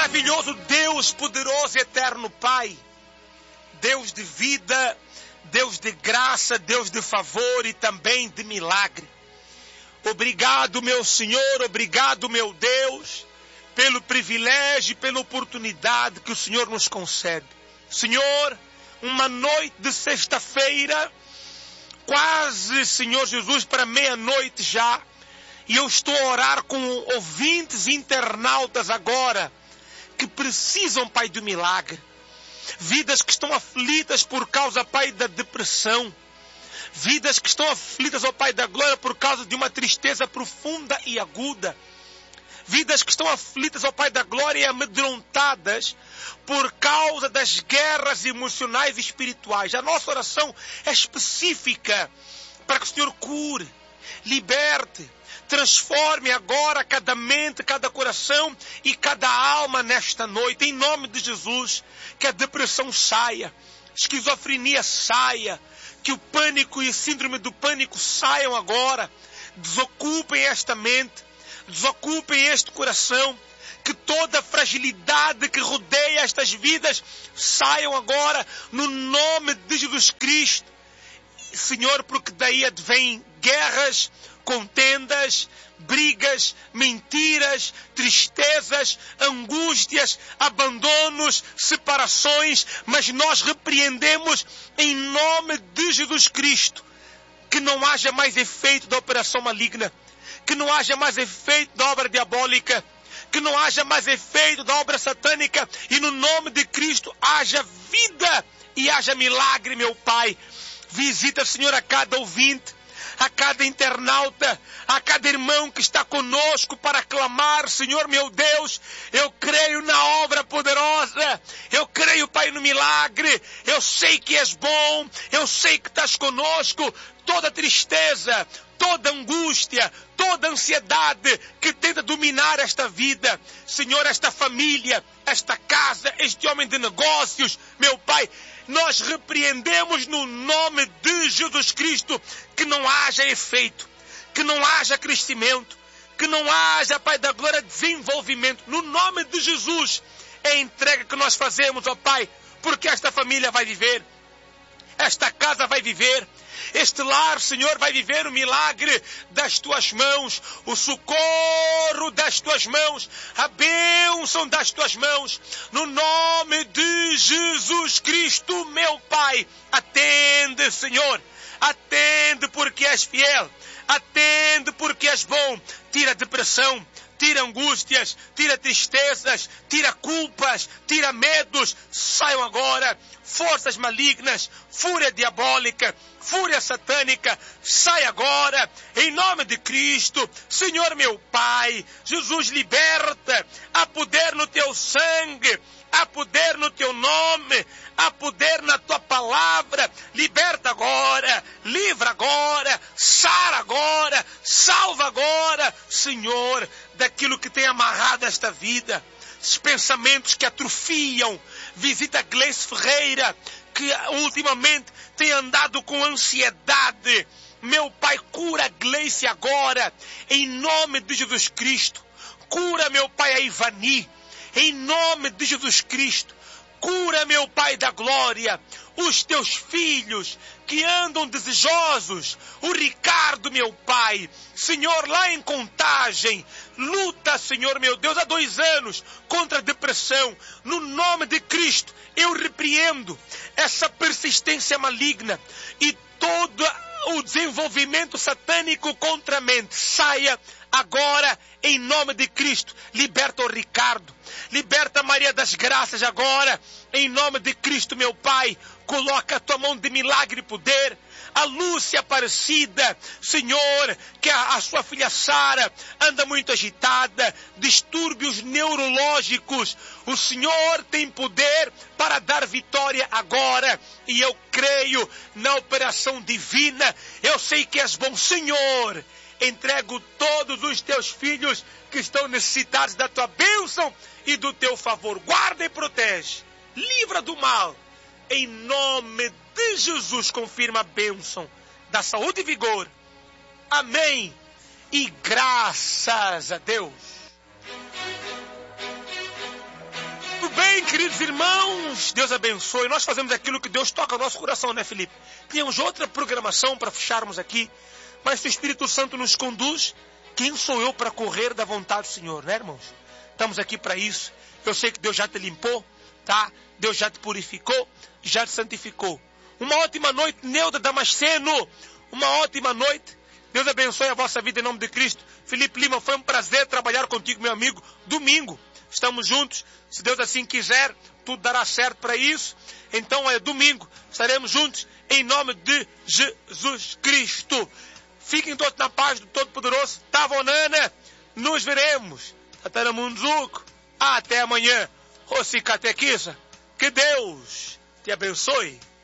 Maravilhoso Deus, poderoso e eterno Pai, Deus de vida, Deus de graça, Deus de favor e também de milagre. Obrigado, meu Senhor, obrigado, meu Deus, pelo privilégio e pela oportunidade que o Senhor nos concede. Senhor, uma noite de sexta-feira, quase, Senhor Jesus, para meia-noite já, e eu estou a orar com ouvintes internautas agora, que precisam, Pai, do milagre. Vidas que estão aflitas por causa, Pai, da depressão. Vidas que estão aflitas, ó Pai da glória, por causa de uma tristeza profunda e aguda. Vidas que estão aflitas, ó Pai da glória, e amedrontadas por causa das guerras emocionais e espirituais. A nossa oração é específica para que o Senhor cure, liberte, transforme agora cada mente, cada coração e cada alma nesta noite. Em nome de Jesus, que a depressão saia, esquizofrenia saia, que o pânico e a síndrome do pânico saiam agora. Desocupem esta mente, desocupem este coração, que toda a fragilidade que rodeia estas vidas saiam agora no nome de Jesus Cristo. Senhor, porque daí advêm guerras, contendas, brigas, mentiras, tristezas, angústias, abandonos, separações, mas nós repreendemos em nome de Jesus Cristo que não haja mais efeito da operação maligna, que não haja mais efeito da obra diabólica, que não haja mais efeito da obra satânica, e no nome de Cristo haja vida e haja milagre, meu Pai. Visita, Senhor, a cada ouvinte, a cada internauta, a cada irmão que está conosco para clamar, Senhor meu Deus, eu creio na obra poderosa, eu creio, Pai, no milagre, eu sei que és bom, eu sei que estás conosco. Toda tristeza, toda angústia, toda ansiedade que tenta dominar esta vida, Senhor, esta família, esta casa, este homem de negócios, meu Pai, nós repreendemos no nome de Jesus Cristo que não haja efeito, que não haja crescimento, que não haja, Pai da glória, desenvolvimento. No nome de Jesus é a entrega que nós fazemos, ó Pai, porque esta família vai viver, esta casa vai viver, este lar, Senhor, vai viver o milagre das Tuas mãos, o socorro das Tuas mãos, a bênção das Tuas mãos, no nome de Jesus Cristo, meu Pai. Atende, Senhor, atende porque és fiel, atende porque és bom. Tira a depressão, tira angústias, tira tristezas, tira culpas, tira medos. Saiam agora forças malignas, fúria diabólica, fúria satânica, sai agora, em nome de Cristo. Senhor meu Pai, Jesus, liberta, há poder no Teu sangue, há poder no Teu nome, há poder na Tua palavra. Liberta agora, livra agora, sara agora, salva agora, Senhor, daquilo que tem amarrado esta vida, esses pensamentos que atrofiam. Visita Gleice Ferreira, que ultimamente tem andado com ansiedade. Meu Pai, cura Gleice agora, em nome de Jesus Cristo. Cura, meu Pai, a Ivani, em nome de Jesus Cristo. Cura, meu Pai da glória, os Teus filhos que andam desejosos. O Ricardo, meu Pai, Senhor, lá em Contagem, luta, Senhor meu Deus, há 2 anos contra a depressão. No nome de Cristo, eu repreendo essa persistência maligna e todo o desenvolvimento satânico contra a mente. Saia agora, em nome de Cristo. Liberta o Ricardo, liberta a Maria das Graças agora, em nome de Cristo, meu Pai. Coloca a Tua mão de milagre e poder. A Lúcia Aparecida, Senhor, que a sua filha Sara anda muito agitada, distúrbios neurológicos. O Senhor tem poder para dar vitória agora, e eu creio na operação divina. Eu sei que és bom, Senhor. Entrego todos os Teus filhos que estão necessitados da Tua bênção e do Teu favor. Guarda e protege, livra do mal. Em nome de Jesus, confirma a bênção da saúde e vigor. Amém. E graças a Deus. queridos irmãos, Deus abençoe. Nós fazemos aquilo que Deus toca no nosso coração, né, Felipe? Tínhamos outra programação para fecharmos aqui, mas se o Espírito Santo nos conduz, quem sou eu para correr da vontade do Senhor, né, irmãos? Estamos aqui para isso. Eu sei que Deus já te limpou, tá? Deus já te purificou, já te santificou. Uma ótima noite, Neuda Damasceno. Uma ótima noite. Deus abençoe a vossa vida em nome de Cristo. Felipe Lima, foi um prazer trabalhar contigo, meu amigo. Domingo, estamos juntos. Se Deus assim quiser, tudo dará certo para isso. Então é domingo, estaremos juntos em nome de Jesus Cristo. Fiquem todos na paz do Todo-Poderoso. Tavonana, nos veremos. Tataramunzuco. Até amanhã. Rossi Catequisa. Que Deus te abençoe.